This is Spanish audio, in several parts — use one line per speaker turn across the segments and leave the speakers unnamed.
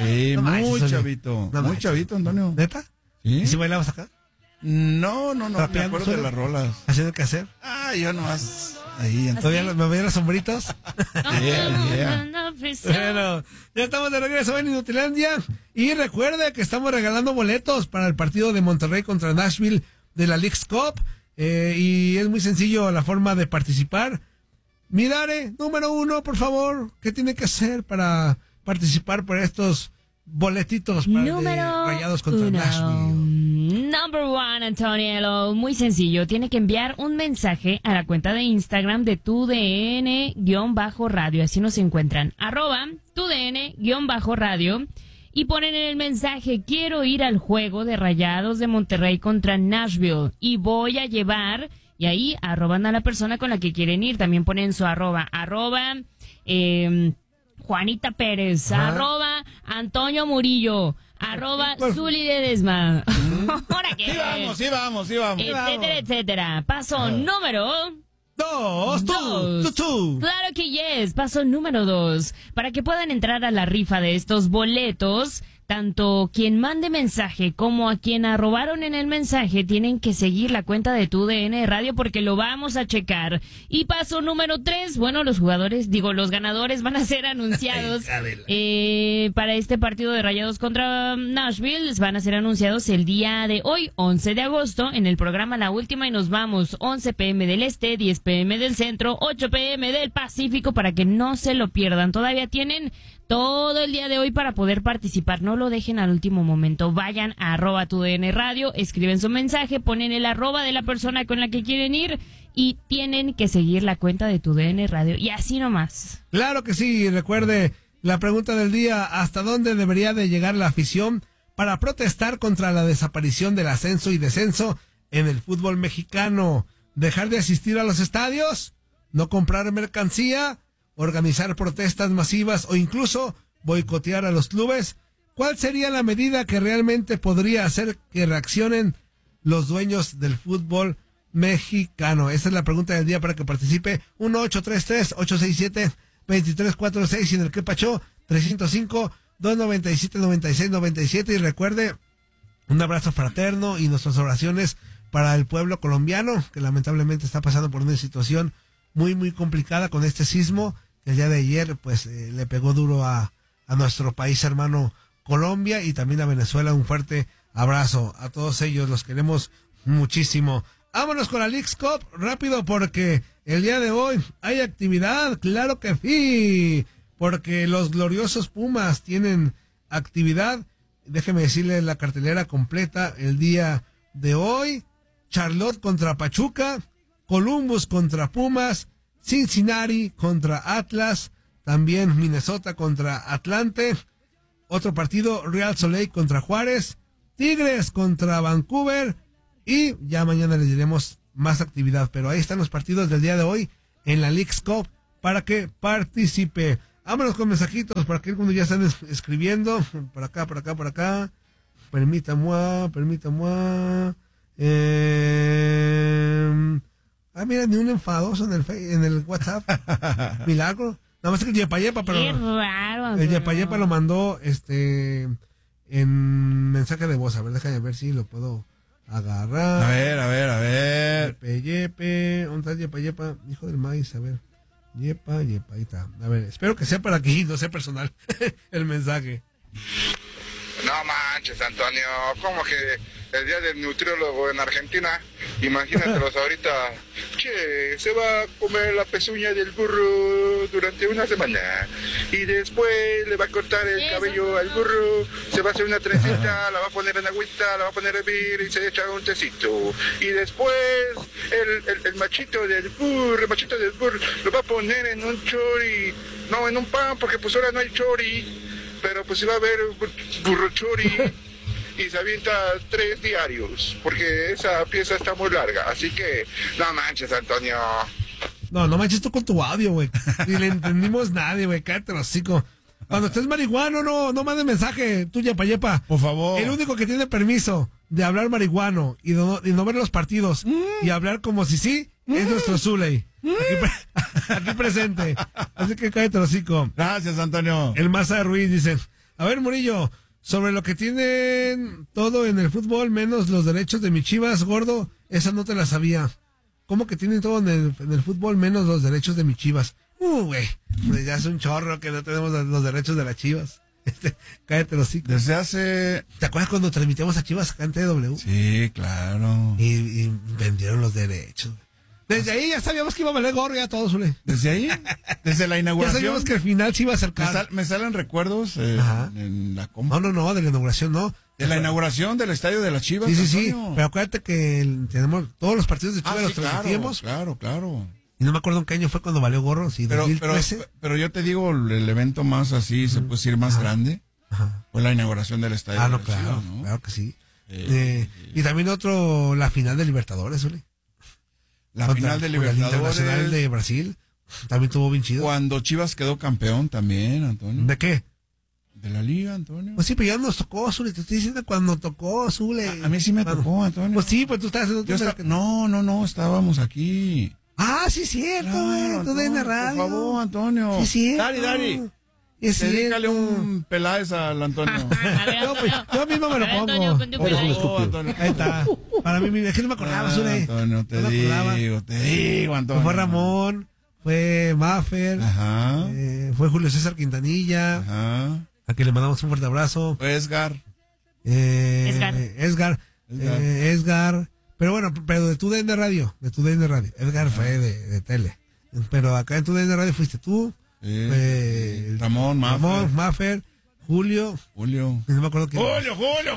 Sí,
No
muy
manches,
chavito.
no
Muy
manches.
chavito, Antonio.
¿Neta?
¿Sí?
¿Y si bailabas acá?
No, me
¿Rapeando
acuerdo de
solo?
las rolas.
¿Haciendo qué hacer?
Yo nomás ahí.
¿Me veían los sombritos?
Yeah.
Bueno, ya estamos de regreso en Inutilandia. Y recuerde que estamos regalando boletos para el partido de Monterrey contra Nashville de la Leagues Cup. Y es muy sencillo la forma de participar. Mirare, número 1, por favor. ¿Qué tiene que hacer para participar por estos boletitos para
Número
Rayados contra
1.
Nashville?
Number 1, Antonielo. Muy sencillo. Tiene que enviar un mensaje a la cuenta de Instagram de TUDN_radio. Así nos encuentran. @TUDN_radio. Y ponen en el mensaje: quiero ir al juego de Rayados de Monterrey contra Nashville. Y voy a llevar... Y ahí arroban a la persona con la que quieren ir. También ponen su arroba Juanita Pérez,
Ajá.
Antonio Murillo, Zuli Ledesma. ¿Ahora qué?
Sí vamos.
Etcétera, etcétera. Paso número...
Dos.
Claro que yes. Paso número 2. Para que puedan entrar a la rifa de estos boletos, tanto quien mande mensaje como a quien arrobaron en el mensaje tienen que seguir la cuenta de TUDN Radio porque lo vamos a checar. Y paso número 3, bueno, los ganadores van a ser anunciados para este partido de Rayados contra Nashville. Van a ser anunciados el día de hoy, 11 de agosto, en el programa La Última, y nos vamos 11 p.m. del Este, 10 p.m. del Centro, 8 p.m. del Pacífico, para que no se lo pierdan. Todavía tienen todo el día de hoy para poder participar. No lo dejen al último momento. Vayan a @TUDN Radio, escriben su mensaje, ponen el arroba de la persona con la que quieren ir y tienen que seguir la cuenta de TUDN Radio. Y así nomás.
Claro que sí. Recuerde la pregunta del día: ¿hasta dónde debería de llegar la afición para protestar contra la desaparición del ascenso y descenso en el fútbol mexicano? ¿Dejar de asistir a los estadios? ¿No comprar mercancía? ¿Organizar protestas masivas o incluso boicotear a los clubes? ¿Cuál sería la medida que realmente podría hacer que reaccionen los dueños del fútbol mexicano? Esa es la pregunta del día para que participe. 1-833-867-2346 y en el que pachó 305-297-9697. Y recuerde, un abrazo fraterno y nuestras oraciones para el pueblo colombiano, que lamentablemente está pasando por una situación muy, muy complicada con este sismo. El día de ayer, pues, le pegó duro a nuestro país hermano Colombia y también a Venezuela. Un fuerte abrazo a todos ellos, los queremos muchísimo. Vámonos con la Leagues Cup, rápido, porque el día de hoy hay actividad, claro que sí, porque los gloriosos Pumas tienen actividad. Déjeme decirle la cartelera completa el día de hoy: Charlotte contra Pachuca, Columbus contra Pumas, Cincinnati contra Atlas, también Minnesota contra Atlante, otro partido Real Salt Lake contra Juárez, Tigres contra Vancouver, y ya mañana les diremos más actividad, pero ahí están los partidos del día de hoy en la Leagues Cup para que participe. Vámonos con mensajitos para que algunos ya están escribiendo, por acá. Permítame. Mira, ni un enfadoso en el WhatsApp. Milagro. Nada más que el Yepa, pero...
Qué raro.
El Yepa lo mandó en mensaje de voz. A ver, déjame ver si lo puedo agarrar.
A ver.
Yepe. ¿Dónde está Yepa? Hijo del maíz, a ver. Yepa, ahí está. A ver, espero que sea para aquí, no sea personal el mensaje.
No manches, Antonio, ¿cómo que el día del nutriólogo en Argentina? Imagínatelos ahorita. Che, se va a comer la pezuña del burro durante una semana y después le va a cortar el cabello al burro, se va a hacer una trencita, la va a poner en agüita, la va a poner a hervir y se echa un tecito. Y después el machito del burro lo va a poner en un chori, no en un pan, porque pues ahora no hay chori. Pero pues se va a ver burro chori y se avienta 3 diarios, porque esa pieza está muy larga. Así que, no manches, Antonio.
No manches tú con tu audio, güey. Ni le entendimos nadie, güey. Cállate el hocico. Cuando estés marihuano, no mandes mensaje, tú, Yepa.
Por favor.
El único que tiene permiso de hablar marihuano y no ver los partidos y hablar como si sí, es nuestro Zuley. Aquí presente. Así que cállate el hocico.
Gracias, Antonio.
El Maza de Ruiz dice: A ver, Murillo, sobre lo que tienen todo en el fútbol, menos los derechos de mi Chivas, gordo, esa no te la sabía. ¿Cómo que tienen todo en el fútbol, menos los derechos de mi Chivas? Güey, pues ya es un chorro que no tenemos los derechos de las Chivas. Cállate los hijos.
Desde hace...
¿Te acuerdas cuando transmitimos a Chivas acá en TW?
Sí, claro.
Y vendieron los derechos. Desde ahí ya sabíamos que iba a valer gorro ya todo, Zule.
¿Desde ahí? Desde la
Ya
inauguración.
sabíamos que al final se iba a acercar.
Me salen recuerdos
Ajá.
en la compra.
No, de la inauguración no.
De la inauguración del estadio de las Chivas.
Sí.
Antonio.
Pero acuérdate que tenemos todos los partidos de Chivas los transmitimos.
Claro.
Y no me acuerdo en qué año fue cuando valió gorro. Sí, 2013.
Pero yo te digo, el evento más así, se puede decir más grande, fue la inauguración del estadio de
no,
las
claro,
Chivas, ¿no?
claro que sí. Y también la final de Libertadores, Zule.
La final de
El
Libertadores.
Internacional de Brasil. También estuvo bien chido.
Cuando Chivas quedó campeón también, Antonio.
¿De qué?
De la liga, Antonio.
Pues sí, pero ya nos tocó, Zule. Te estoy diciendo cuando tocó, Zule.
A mí sí me tocó, Antonio.
Pues sí, pues tú estás haciendo...
No, estábamos aquí.
Ah, sí, cierto, güey. Tú en la radio.
Por favor, Antonio.
Sí, cierto.
Dari.
Es
Dedícale
cierto.
un Peláez al Antonio.
A ver, Antonio.
Yo mismo me lo
A ver,
pongo.
Antonio, con tu
Por
Peláez.
favor, Antonio.
Ahí está. Para mí, es que no me acordaba, Zule.
Antonio, te
No me acordaba.
digo, Antonio.
Fue Ramón, fue Maffer,
Ajá.
fue Julio César Quintanilla,
Ajá.
a quien le mandamos un fuerte abrazo.
Fue Edgar.
Edgar. Pero bueno, pero de tu DN Radio. Edgar fue de tele. Pero acá en tu DN Radio fuiste tú.
Ramón,
Maffer, Julio.
Julio.
Y no me acuerdo quién.
Julio.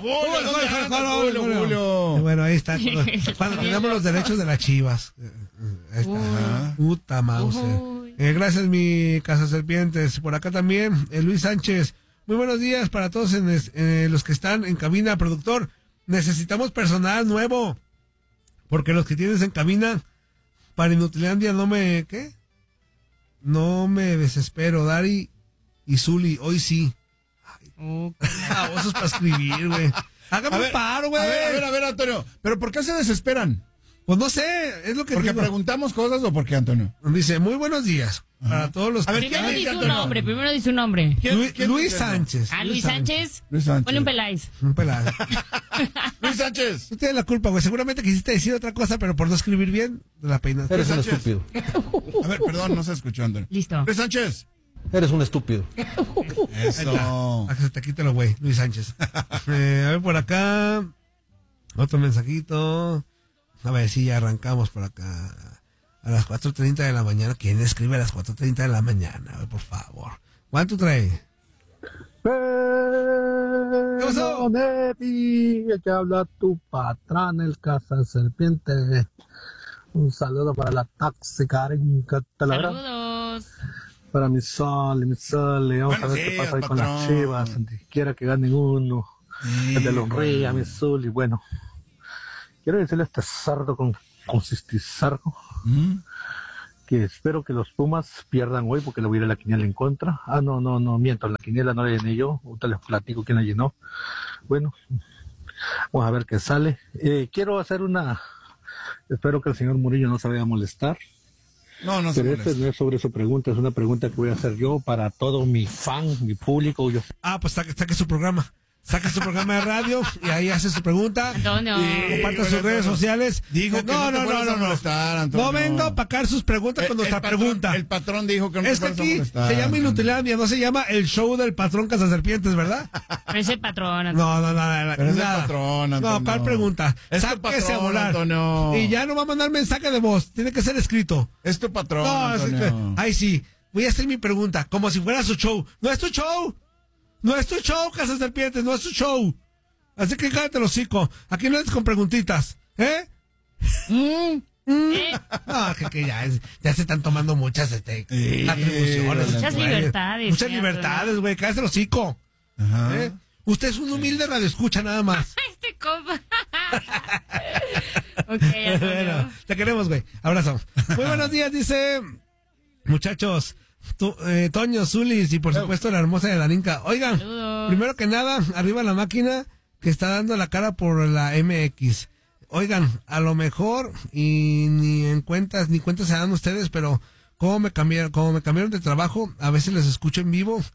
Y bueno, ahí está. Cuando tenemos los derechos de las Chivas. Ahí está.
Ajá.
Puta Mauser.
Uy.
Gracias, mi Casa Serpientes. Por acá también, Luis Sánchez. Muy buenos días para todos los que están en cabina, productor. Necesitamos personal nuevo. Porque los que tienes en cabina, para Inutilandia, no me desespero. Dari y Zuli, hoy sí. Osos para escribir, güey. Hágame un paro, güey.
A ver, Antonio. ¿Pero por qué se desesperan?
Pues no sé, es lo que
¿Porque
digo.
¿Preguntamos cosas o por qué, Antonio?
Dice, muy buenos días para todos los...
A ver,
Primero
¿quién
dice
dice,
un
Antonio?
nombre.
Luis
dice eso?
Sánchez.
Luis Sánchez.
Luis Sánchez.
Ponle un Peláez.
Un pelado.
Luis Sánchez.
Tú tienes la culpa, güey. Seguramente quisiste decir otra cosa, pero por no escribir bien, te la peinaste.
Eres un
Sánchez.
estúpido.
A ver, perdón, no se escuchó, Antonio.
Listo.
Luis Sánchez.
Eres un estúpido.
Eso.
A que se te quite lo güey, Luis Sánchez. A ver, por acá. Otro mensajito. A ver si ya arrancamos por acá. A las 4:30 de la mañana. ¿Quién escribe a las 4:30 de la mañana? A ver, por favor. ¿Cuánto trae? pasó?
Neri, que habla tu patrón, el Casa Serpiente. Un saludo para la tóxica Arenca Talavera.
Saludos.
Para mi sol. Vamos a ver qué pasa ahí con las Chivas. Donde quiera que ganen uno. El de los Ríos, mi sol. Y bueno, quiero decirle a este sardo con cistisargo que espero que los Pumas pierdan hoy porque le voy a ir a la quiniela en contra. No, miento, la quiniela no la llené yo. Ahorita les platico quién la llenó. Bueno, vamos a ver qué sale. Quiero hacer espero que el señor Murillo no se vaya a molestar.
No se
pero
molesta.
este no es sobre su pregunta, es una pregunta que voy a hacer yo para todo mi fan, mi público.
Pues saque su programa. Saca su programa de radio y ahí hace su pregunta.
Antonio.
Y comparte sus redes sociales.
Dijo que no te fueras a molestar, Antonio.
No vengo a pacar sus preguntas con nuestra pregunta.
El patrón dijo que no
Es
te
que
fueras a
aquí
molestar.
se llama Inutilandia, no se llama el show del patrón Cazaserpientes, ¿verdad?
Pero es el patrón, Antonio.
No,
Pero es el
nada.
patrón, Antonio.
No, ¿cuál pregunta?
Es tu
Sáquese
patrón,
a volar.
Antonio.
Y ya no va a mandar mensaje de voz, tiene que ser escrito.
Es tu patrón,
No,
Antonio.
ay sí, voy a hacer mi pregunta, como si fuera su show. No es tu show. No es tu show, Cazaserpientes, no es tu show. Así que cállate los hocico. Aquí no es con preguntitas. ¿Eh? No, que ya se están tomando muchas atribuciones.
Muchas
güey.
libertades,
Muchas
sí,
libertades, güey. Cállate los hocico.
Ajá.
¿Eh? Usted es un humilde radioescucha nada más.
Este compa. Ok, Antonio.
Bueno, te queremos, güey. Abrazo. Muy buenos días, dice. Muchachos. Toño, Zulis y por supuesto la hermosa de Darinka. Oigan,
Saludos.
primero que nada, arriba la máquina que está dando la cara por la MX. Oigan, a lo mejor, y ni cuentas se dan ustedes, pero cómo me cambiaron de trabajo, a veces les escucho en vivo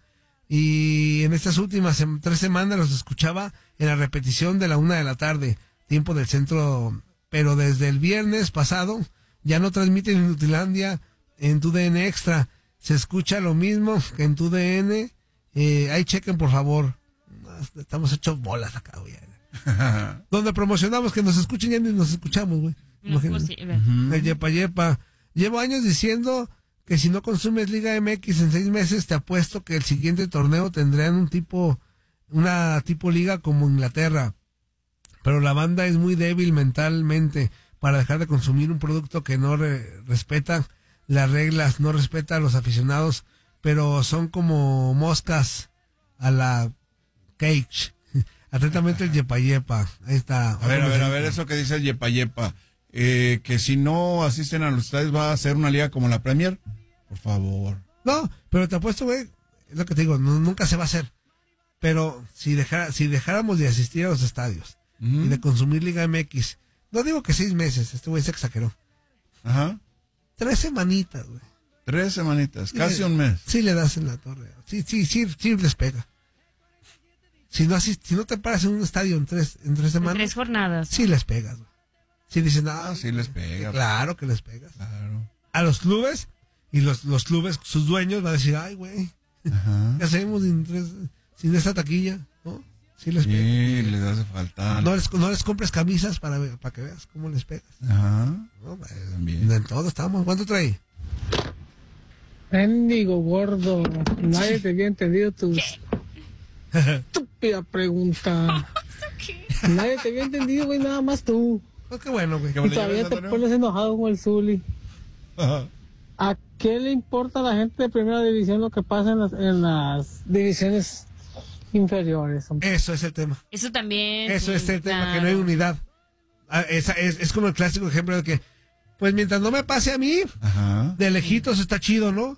Y en estas últimas 3 semanas los escuchaba en la repetición de la 1 de la tarde, tiempo del centro, pero desde el viernes pasado ya no transmiten en Nutilandia en TUDN Extra. Se escucha lo mismo que en TUDN. Ahí chequen, por favor. Estamos hechos bolas acá, güey. Donde promocionamos que nos escuchen, ya ni nos escuchamos, güey.
No es posible.
El yepa yepa. Llevo años diciendo que si no consumes Liga MX en 6 meses, te apuesto que el siguiente torneo tendrán una tipo liga como Inglaterra. Pero la banda es muy débil mentalmente para dejar de consumir un producto que no respeta las reglas, no respeta a los aficionados, pero son como moscas a la cage. Atentamente el yepa yepa. Ahí está.
A ver, eso que dice el yepa yepa. Que si no asisten a los estadios va a ser una liga como la Premier. Por favor.
No, pero te apuesto, güey, es lo que te digo, nunca se va a hacer. Pero si dejáramos de asistir a los estadios y de consumir Liga MX, no digo que 6 meses, este güey se exageró.
Ajá.
3 semanitas, güey.
3 semanitas, casi un mes.
Sí le das en la torre. Sí les pega. Si no te paras en un estadio en 3 semanas.
3 jornadas.
Sí les pegas, güey. Si dicen,
sí les pega.
Claro que les pegas.
Claro.
A los clubes, y los clubes, sus dueños van a decir, ay, güey, ¿qué hacemos sin esta taquilla? ¿No? Sí les pega.
Sí, les hace falta.
No les compres camisas para que veas cómo les pegas.
Ajá.
No, pues,
También.
en todo estamos. ¿Cuánto trae?
Mendigo gordo, nadie te había entendido tu estúpida pregunta. Nadie te había entendido, güey, nada más tú.
Pues qué bueno, güey.
Y todavía te pones enojado con el Zuli.
Ajá.
¿A qué le importa a la gente de primera división lo que pasa en las divisiones inferiores?
Eso es el tema.
Eso también.
Eso
sí,
es el tema,
claro.
que no hay unidad. Es como el clásico ejemplo de que, pues mientras no me pase a mí,
Ajá.
de lejitos está chido, ¿no?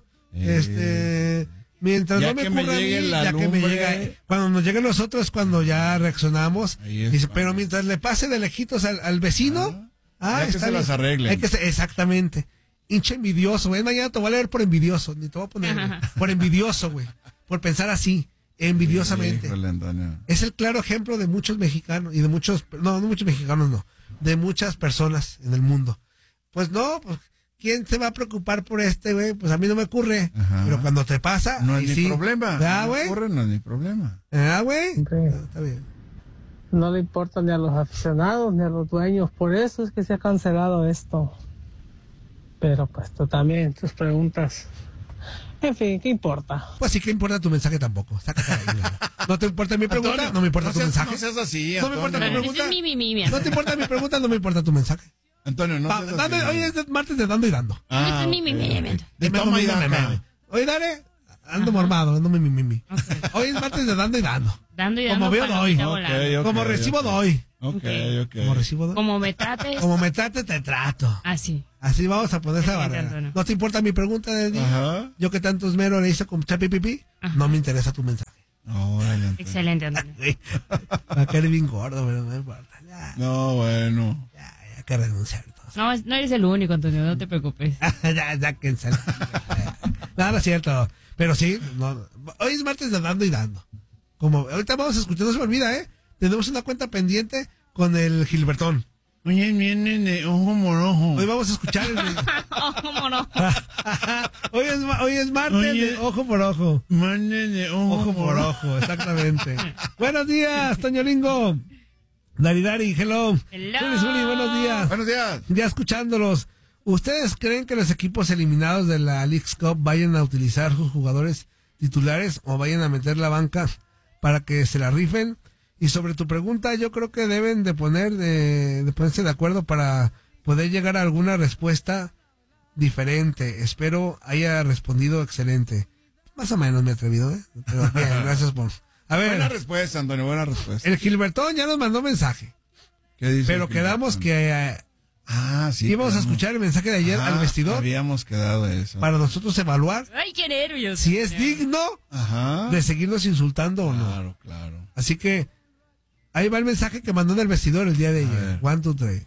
Mientras
Ya
no me
que me
ocurra a mí,
llegue la
ya que me
lumbre.
llega. Cuando nos lleguen nosotros, cuando ya reaccionamos,
Ahí es
dice,
cuando-
pero mientras le pase de lejitos al vecino,
Ya que
está
se
bien.
las arreglen.
Exactamente. Hinche envidioso, güey. Mañana te voy a leer por envidioso, ni te voy a poner, güey. Por envidioso, güey. Por pensar así, envidiosamente.
Híjole, Antonio.
Es el claro ejemplo de muchos mexicanos y de muchos, no muchos mexicanos, no, de muchas personas en el mundo. Pues no, pues, ¿quién se va a preocupar por güey? Pues a mí no me ocurre.
Ajá.
Pero cuando te pasa,
No
ahí
es mi
sí.
problema.
¿Verdad,
No
güey?
ocurre, no es mi problema.
¿Verdad, güey?
Sí.
Está bien.
No le importa ni a los aficionados ni a los dueños. Por eso es que se ha cancelado esto. Pero pues tú también, tus preguntas. En fin, ¿qué importa?
Pues sí, ¿qué importa tu mensaje tampoco? Sácate ahí, güey. ¿No te importa mi pregunta?
Antonio,
no me importa tu
seas-
mensaje.
No seas así,
No me importa
Antonio.
tu pregunta.
Eso es mi.
¿No te importa mi pregunta? No me importa tu mensaje.
Antonio, no seas así.
Hoy es martes de dando y dando.
Eso es mi.
De toma y daca.
Oye, dale, ando mormado, ando mi. Hoy es martes de dando y dando.
Dando y dando.
Como veo, doy.
palomita volando.
Ok,
Como recibo,
ok.
doy.
Ok.
Como recibo, doy.
Como me trates.
Como me trate, te trato.
Así.
Así vamos a poner esa
Excelente,
barrera.
Antonio.
¿No te importa mi pregunta del día?
Ajá.
Yo que tanto esmero le hice con chapi pipi,
Ajá.
no me interesa tu mensaje.
Órale, Antonio.
Excelente, Antonio.
Va a caer bien gordo, pero no me importa.
No, bueno.
Ya que renunciar todos.
No eres el único, Antonio, no te preocupes.
ya que no es cierto. Pero sí, hoy es martes de dando y dando. Como ahorita vamos a escuchar, no se me olvida, tenemos una cuenta pendiente con el Gilbertón.
Oye, viene de ojo morojo.
Hoy vamos a escuchar
Oh, cómo no.
hoy es martes
Oye.
de ojo por ojo.
Mande de
Ojo por ojo, exactamente. Buenos días, Toño Lingo. Dari, hello.
Hello.
Zuli, buenos días.
Buenos días.
Ya escuchándolos, ¿ustedes creen que los equipos eliminados de la Leagues Cup vayan a utilizar sus jugadores titulares o vayan a meter la banca para que se la rifen? Y sobre tu pregunta, yo creo que deben de ponerse de acuerdo para poder llegar a alguna respuesta diferente. Espero haya respondido excelente. Más o menos me he atrevido, Pero bien, gracias por... A ver,
Buena respuesta, Antonio, buena respuesta.
el Gilbertón ya nos mandó mensaje,
¿Qué dice?
pero
el
quedamos
Gilbertón?
que
Sí.
íbamos a
quedamos.
escuchar el mensaje de ayer
Ajá,
al vestidor
Habíamos quedado eso.
para nosotros evaluar
Ay, qué nervios.
si es digno
Ajá.
de seguirnos insultando o no.
Claro.
Así que ahí va el mensaje que mandó en el vestidor el día de ayer.
ver.
1, 2, 3.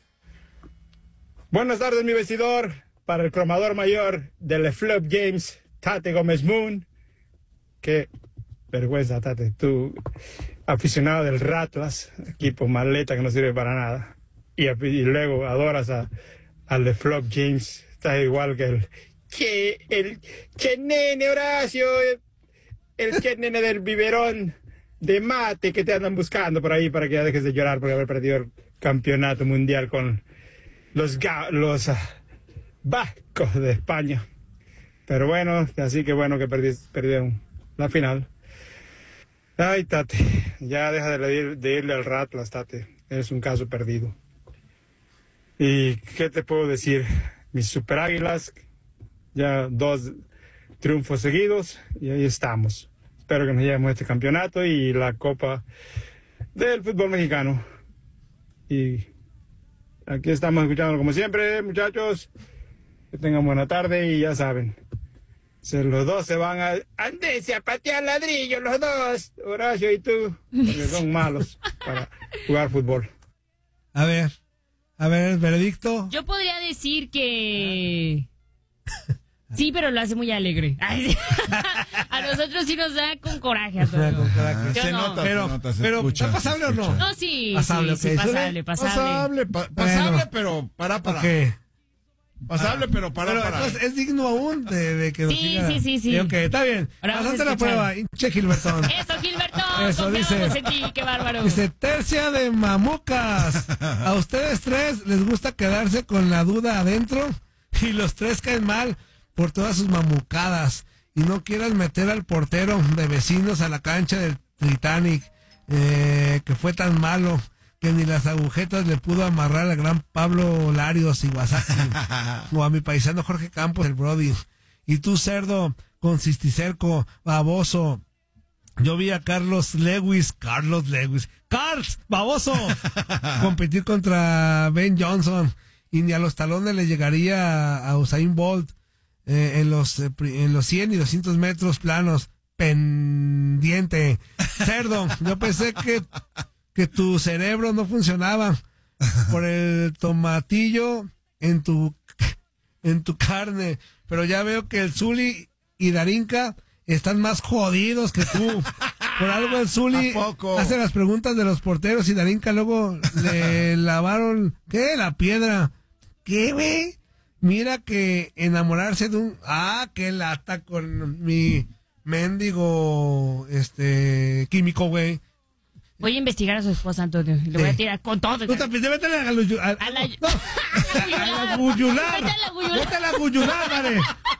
Buenas tardes, mi vestidor, para el cromador mayor de Le Flop James, Tate Gómez Moon, que vergüenza, Tate. Tú, aficionado del Ratlas, equipo maleta que no sirve para nada. Y luego adoras al de Flop James. Estás igual que el nene Horacio, el nene del biberón de mate que te andan buscando por ahí para que ya dejes de llorar por haber perdido el campeonato mundial con los vascos de España. Pero bueno, así que bueno que perdieron la final. Ay, Tate, ya deja de irle al Ratlas, Tate. Eres un caso perdido. ¿Y qué te puedo decir? Mis Super Águilas, ya 2 triunfos seguidos y ahí estamos. Espero que nos llevemos este campeonato y la Copa del fútbol mexicano. Y aquí estamos escuchando como siempre, muchachos. Que tengan buena tarde y ya saben. Los dos se van a Andes a patear ladrillo, los dos, Horacio y tú, porque son malos para jugar fútbol.
A ver, veredicto.
Yo podría decir que... Sí, pero lo hace muy alegre. Ay, sí. A nosotros sí nos da con coraje. A todos.
Con coraje.
Yo
Se
no.
nota,
Pero,
se nota, se
pero
escucha,
¿está pasable o no?
No, sí,
Pasable,
sí,
ok.
pasable.
Pasable, pero para.
Ok.
Pasable, pero para.
Entonces, ¿es digno aún de que nos
Sí,
siga?
sí.
Ok, está bien.
Ahora vamos a
Pasaste la
escuchar.
prueba, hinche Gilbertón.
Eso, Gilberto.
Eso,
Confiamos
dice.
en ti, qué bárbaro.
Dice, tercia de mamucas. A ustedes 3 les gusta quedarse con la duda adentro y los 3 caen mal por todas sus mamucadas y no quieran meter al portero de Vecinos a la cancha del Titanic, que fue tan malo que ni las agujetas le pudo amarrar al gran Pablo Larios Iwasaki o a mi paisano Jorge Campos, el Brody. Y tú, cerdo, con cisticerco, baboso. Yo vi a Carlos Lewis, baboso, competir contra Ben Johnson y ni a los talones le llegaría a Usain Bolt en los 100 y 200 metros planos. Pendiente. Cerdo, yo pensé que tu cerebro no funcionaba por el tomatillo en tu carne, pero ya veo que el Zuli y Darinka están más jodidos que tú. Por algo el Zuli hace las preguntas de los porteros y Darinka luego le lavaron, ¿qué? La piedra. ¿Qué, güey? Mira que enamorarse de un... qué lata con mi mendigo químico, güey.
Voy a investigar a su esposa, Antonio. Y le voy a tirar con todo.
Tú también, vete a la yugular. Vete a la yugular, vale.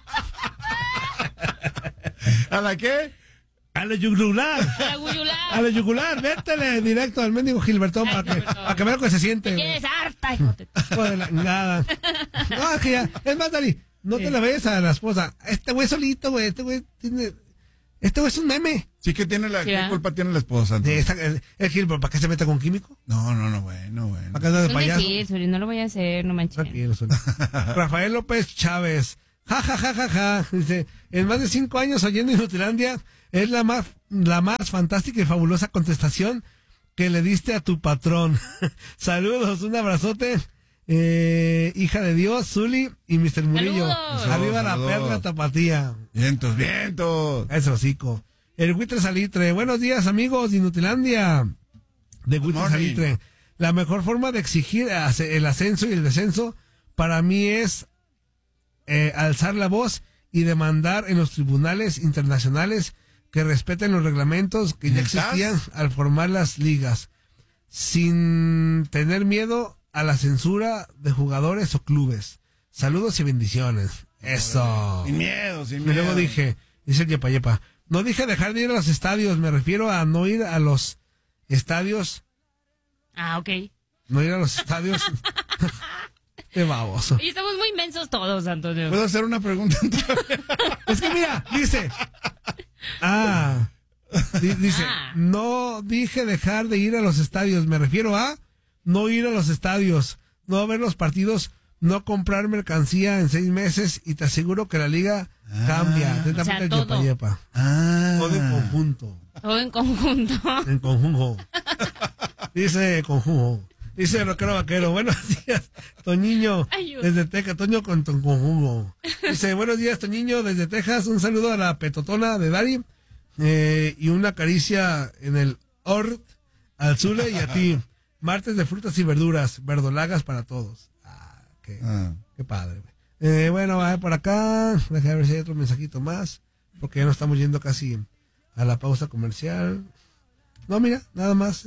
¿A la qué?
A la yugular. A la yugular, vétele directo al mendigo Gilbertón para que vea lo que se siente.
Tienes harta, hijo de...
Nada. No, es que ya. Es más, Dani, no te la vayas a la esposa. Este güey solito, güey. Este güey es un meme.
Sí, que tiene ¿qué culpa tiene la esposa?
El Gilberto, ¿para qué se mete con químico?
No, bueno.
¿Para qué anda de payaso?
Sí, no lo voy a hacer, no manches.
Tranquilo, Rafael López Chávez. Ja. Dice, en más de 5 años oyendo Inutilandia, es la más fantástica y fabulosa contestación que le diste a tu patrón. Saludos, un abrazote. Hija de Dios, Zuli y Mr. Murillo. Arriba la perla tapatía.
Vientos.
Eso, hocico. El Buitre Salitre. Buenos días, amigos de Inutilandia. De Buitre Salitre. La mejor forma de exigir el ascenso y el descenso para mí es alzar la voz y demandar en los tribunales internacionales que respeten los reglamentos que ya existían al formar las ligas, sin tener miedo a la censura de jugadores o clubes. Saludos y bendiciones. Eso.
Sin miedo.
Y luego dice el Yepa, no dije dejar de ir a los estadios, me refiero a no ir a los estadios.
Ok.
No ir a los estadios. Qué baboso.
Y estamos muy inmensos todos, Antonio.
¿Puedo hacer una pregunta?
Es que mira, dice... no dije dejar de ir a los estadios, me refiero a no ir a los estadios, no ver los partidos, no comprar mercancía en 6 meses y te aseguro que la liga cambia.
O sea, todo.
Todo en conjunto.
Todo en conjunto.
En conjunto. Dice conjunto. Dice Roquero Vaquero, buenos días, Toñiño, desde Texas, Toño con conjunto. Dice, buenos días, Toñiño, desde Texas, un saludo a la petotona de Dari, Y una caricia en el Ort al Zule y a ti. Martes de frutas y verduras, verdolagas para todos. Qué padre, güey. Bueno, por acá, déjame ver si hay otro mensajito más, porque ya nos estamos yendo casi a la pausa comercial. No, mira, nada más,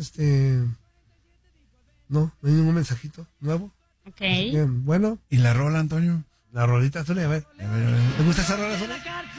no hay ningún mensajito nuevo.
Ok.
Bien, bueno.
¿Y la rola, Antonio?
La rolita, Zule, a ver. ¿Te gusta esa rola, Zule?